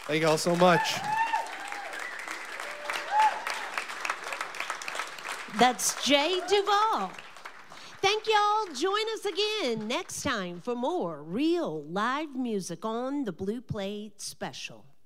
Thank you all so much. That's Jay Duvall. Thank y'all. Join us again next time for more real live music on the Blue Plate Special.